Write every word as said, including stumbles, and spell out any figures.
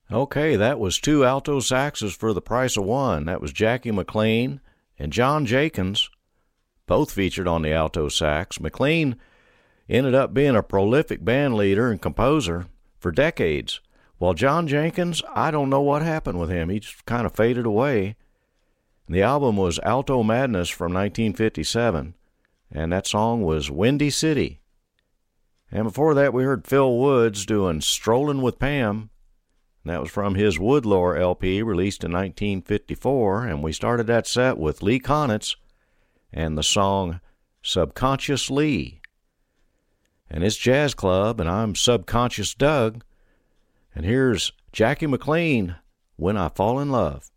Okay, that was two alto saxes for the price of one. That was Jackie McLean and John Jenkins, both featured on the alto sax. McLean ended up being a prolific band leader and composer for decades, while John Jenkins, I don't know what happened with him. He just kind of faded away. The album was Alto Madness from nineteen fifty-seven, and that song was Windy City. And before that, we heard Phil Woods doing Strolling with Pam. That was from his Woodlore L P, released in nineteen fifty-four, and we started that set with Lee Konitz and the song Subconscious Lee. And it's Jazz Club, and I'm Subconscious Doug, and here's Jackie McLean, When I Fall in Love.